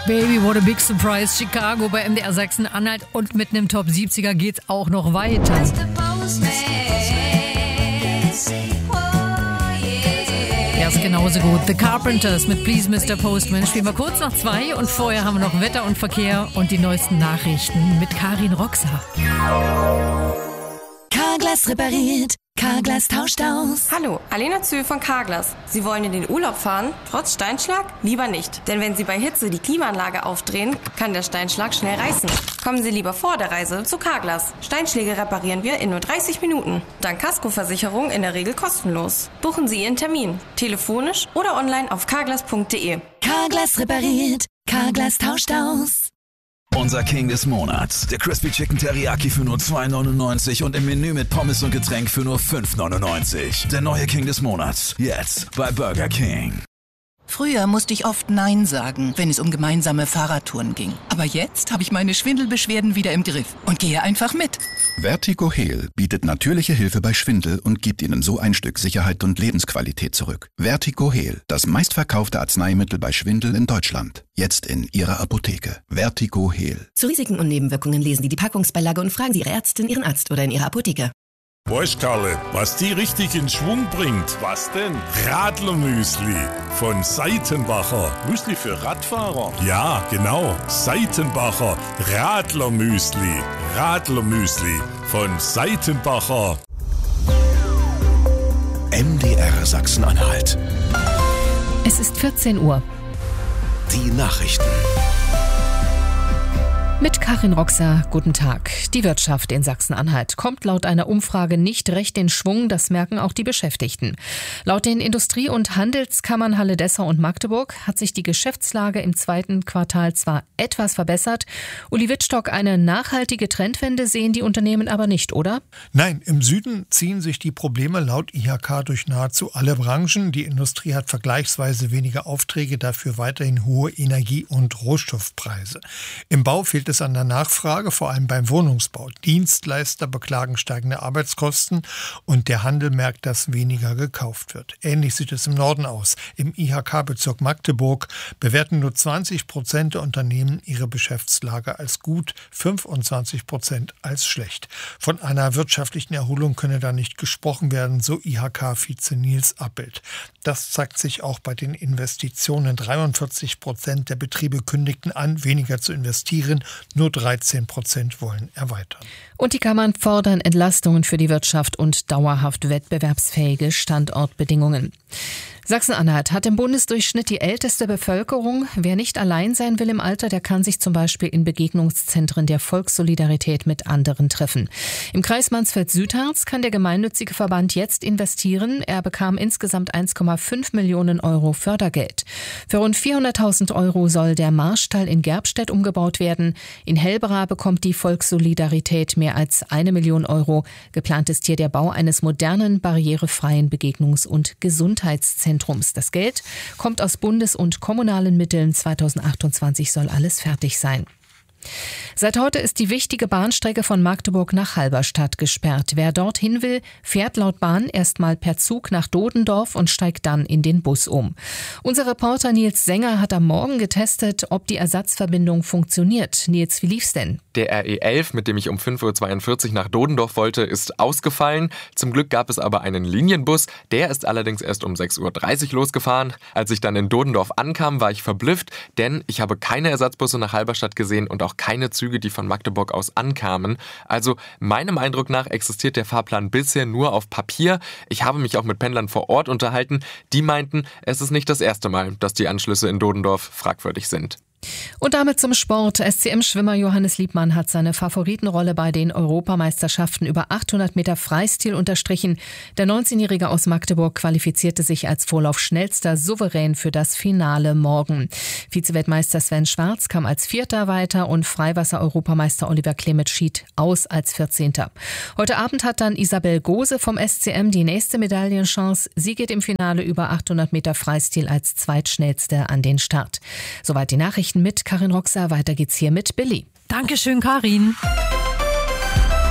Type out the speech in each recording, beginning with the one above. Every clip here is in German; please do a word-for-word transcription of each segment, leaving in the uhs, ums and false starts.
Baby, what a big surprise. Chicago bei M D R Sachsen-Anhalt und mit einem Top siebziger geht's auch noch weiter. Ja, ist genauso gut. The Carpenters mit Please Mister Postman spielen wir kurz nach zwei und vorher haben wir noch Wetter und Verkehr und die neuesten Nachrichten mit Karin Roxa. Carglass repariert. Carglass tauscht aus. Hallo, Alena Zühl von Carglass. Sie wollen in den Urlaub fahren? Trotz Steinschlag? Lieber nicht. Denn wenn Sie bei Hitze die Klimaanlage aufdrehen, kann der Steinschlag schnell reißen. Kommen Sie lieber vor der Reise zu Carglass. Steinschläge reparieren wir in nur dreißig Minuten. Dank Kaskoversicherung in der Regel kostenlos. Buchen Sie Ihren Termin. Telefonisch oder online auf carglass punkt de. Carglass repariert. Carglass tauscht aus. Unser King des Monats. Der Crispy Chicken Teriyaki für nur zwei neunundneunzig und im Menü mit Pommes und Getränk für nur fünf neunundneunzig. Der neue King des Monats. Jetzt bei Burger King. Früher musste ich oft Nein sagen, wenn es um gemeinsame Fahrradtouren ging. Aber jetzt habe ich meine Schwindelbeschwerden wieder im Griff und gehe einfach mit. Vertigo Heal bietet natürliche Hilfe bei Schwindel und gibt Ihnen so ein Stück Sicherheit und Lebensqualität zurück. Vertigo Heal, das meistverkaufte Arzneimittel bei Schwindel in Deutschland. Jetzt in Ihrer Apotheke. Vertigo Heal. Zu Risiken und Nebenwirkungen lesen Sie die Packungsbeilage und fragen Sie Ihre Ärztin, Ihren Arzt oder in Ihrer Apotheke. Weißt Karle, was die richtig in Schwung bringt? Was denn? Radlermüsli von Seitenbacher. Müsli für Radfahrer? Ja, genau. Seitenbacher Radlermüsli. Radlermüsli von Seitenbacher. M D R Sachsen-Anhalt. Es ist vierzehn Uhr. Die Nachrichten. Mit Karin Roxa, guten Tag. Die Wirtschaft in Sachsen-Anhalt kommt laut einer Umfrage nicht recht in Schwung, das merken auch die Beschäftigten. Laut den Industrie- und Handelskammern Halle-Dessau und Magdeburg hat sich die Geschäftslage im zweiten Quartal zwar etwas verbessert. Uli Wittstock, eine nachhaltige Trendwende sehen die Unternehmen aber nicht, oder? Nein, im Süden ziehen sich die Probleme laut I H K durch nahezu alle Branchen. Die Industrie hat vergleichsweise weniger Aufträge, dafür weiterhin hohe Energie- und Rohstoffpreise. Im Bau fehlt es an der Nachfrage, vor allem beim Wohnungsbau. Dienstleister beklagen steigende Arbeitskosten und der Handel merkt, dass weniger gekauft wird. Ähnlich sieht es im Norden aus. Im I H K-Bezirk Magdeburg bewerten nur zwanzig Prozent der Unternehmen ihre Geschäftslage als gut, fünfundzwanzig Prozent als schlecht. Von einer wirtschaftlichen Erholung könne da nicht gesprochen werden, so I H K-Vize Nils Appelt. Das zeigt sich auch bei den Investitionen. dreiundvierzig Prozent der Betriebe kündigten an, weniger zu investieren. Nur dreizehn Prozent wollen erweitern. Und die Kammern fordern Entlastungen für die Wirtschaft und dauerhaft wettbewerbsfähige Standortbedingungen. Sachsen-Anhalt hat im Bundesdurchschnitt die älteste Bevölkerung. Wer nicht allein sein will im Alter, der kann sich zum Beispiel in Begegnungszentren der Volkssolidarität mit anderen treffen. Im Kreis Mansfeld-Südharz kann der gemeinnützige Verband jetzt investieren. Er bekam insgesamt eins Komma fünf Millionen Euro Fördergeld. Für rund vierhunderttausend Euro soll der Marstall in Gerbstedt umgebaut werden. In Helbera bekommt die Volkssolidarität mehr als eine Million Euro. Geplant ist hier der Bau eines modernen, barrierefreien Begegnungs- und Gesundheitszentrums. Das Geld kommt aus Bundes- und kommunalen Mitteln. zweitausendachtundzwanzig soll alles fertig sein. Seit heute ist die wichtige Bahnstrecke von Magdeburg nach Halberstadt gesperrt. Wer dorthin will, fährt laut Bahn erstmal per Zug nach Dodendorf und steigt dann in den Bus um. Unser Reporter Nils Sänger hat am Morgen getestet, ob die Ersatzverbindung funktioniert. Nils, wie lief's denn? Der R E elf, mit dem ich um fünf Uhr zweiundvierzig nach Dodendorf wollte, ist ausgefallen. Zum Glück gab es aber einen Linienbus. Der ist allerdings erst um sechs Uhr dreißig losgefahren. Als ich dann in Dodendorf ankam, war ich verblüfft, denn ich habe keine Ersatzbusse nach Halberstadt gesehen und auch keine Züge, die von Magdeburg aus ankamen. Also meinem Eindruck nach existiert der Fahrplan bisher nur auf Papier. Ich habe mich auch mit Pendlern vor Ort unterhalten. Die meinten, es ist nicht das erste Mal, dass die Anschlüsse in Dodendorf fragwürdig sind. Und damit zum Sport. S C M-Schwimmer Johannes Liebmann hat seine Favoritenrolle bei den Europameisterschaften über achthundert Meter Freistil unterstrichen. Der neunzehnjährige aus Magdeburg qualifizierte sich als Vorlaufschnellster souverän für das Finale morgen. Vizeweltmeister Sven Schwarz kam als Vierter weiter und Freiwasser-Europameister Oliver Clement schied aus als Vierzehnter. Heute Abend hat dann Isabel Gose vom S C M die nächste Medaillenchance. Sie geht im Finale über achthundert Meter Freistil als Zweitschnellste an den Start. Soweit die Nachrichten mit Karin Roxa. Weiter geht's hier mit Billy. Dankeschön, Karin.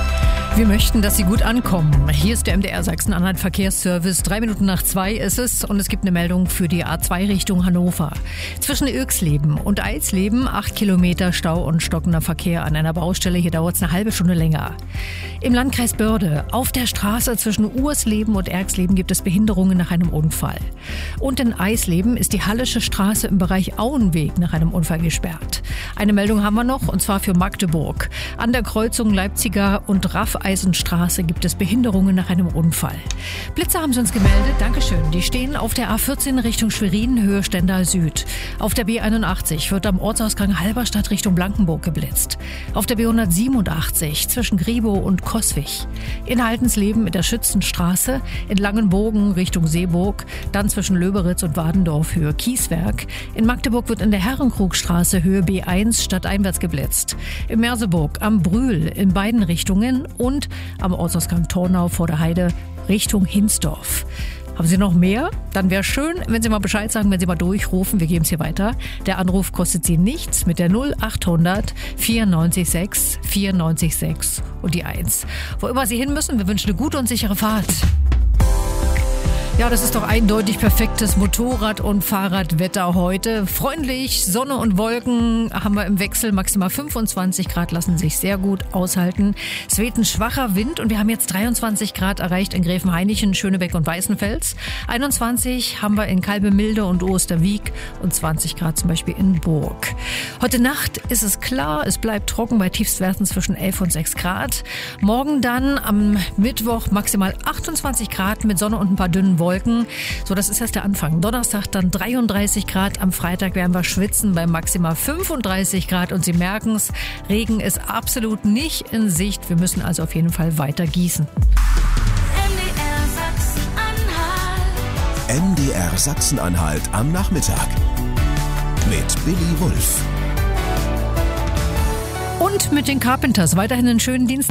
Wir möchten, dass Sie gut ankommen. Hier ist der M D R Sachsen-Anhalt Verkehrsservice. Drei Minuten nach zwei ist es und es gibt eine Meldung für die A zwei Richtung Hannover. Zwischen Irxleben und Eisleben acht Kilometer Stau und stockender Verkehr an einer Baustelle. Hier dauert es eine halbe Stunde länger. Im Landkreis Börde auf der Straße zwischen Ursleben und Erxleben gibt es Behinderungen nach einem Unfall. Und in Eisleben ist die Hallische Straße im Bereich Auenweg nach einem Unfall gesperrt. Eine Meldung haben wir noch und zwar für Magdeburg. An der Kreuzung Leipziger und Raff Eisenstraße gibt es Behinderungen nach einem Unfall. Blitzer haben sie uns gemeldet. Dankeschön. Die stehen auf der A vierzehn Richtung Schwerin, Höhe Stendal Süd. Auf der B einundachtzig wird am Ortsausgang Halberstadt Richtung Blankenburg geblitzt. Auf der B hundertsiebenundachtzig zwischen Griebow und Coswig. In Haltensleben mit der Schützenstraße, in Langenbogen Richtung Seeburg, dann zwischen Löberitz und Wadendorf Höhe Kieswerk. In Magdeburg wird in der Herrenkrugstraße Höhe B eins stadteinwärts geblitzt. In Merseburg am Brühl in beiden Richtungen und am Ortsausgang Tornau vor der Heide Richtung Hinsdorf. Haben Sie noch mehr? Dann wäre schön, wenn Sie mal Bescheid sagen, wenn Sie mal durchrufen. Wir geben es hier weiter. Der Anruf kostet Sie nichts mit der null achthundert vierundneunzig sechs vierundneunzig sechs und die eins. Wo immer Sie hin müssen, wir wünschen eine gute und sichere Fahrt. Ja, das ist doch eindeutig perfektes Motorrad- und Fahrradwetter heute. Freundlich, Sonne und Wolken haben wir im Wechsel. Maximal fünfundzwanzig Grad lassen sich sehr gut aushalten. Es weht ein schwacher Wind und wir haben jetzt dreiundzwanzig Grad erreicht in Gräfenhainichen, Schönebeck und Weißenfels. einundzwanzig haben wir in Kalbemilde und Osterwiek und zwanzig Grad zum Beispiel in Burg. Heute Nacht ist es klar, es bleibt trocken bei Tiefstwerten zwischen elf und sechs Grad. Morgen dann am Mittwoch maximal achtundzwanzig Grad mit Sonne und ein paar dünnen Wolken. So, das ist erst der Anfang. Donnerstag dann dreiunddreißig Grad. Am Freitag werden wir schwitzen bei maximal fünfunddreißig Grad. Und Sie merken es, Regen ist absolut nicht in Sicht. Wir müssen also auf jeden Fall weiter gießen. M D R Sachsen-Anhalt am Nachmittag mit Billy Wulff. Und mit den Carpenters weiterhin einen schönen Dienstag.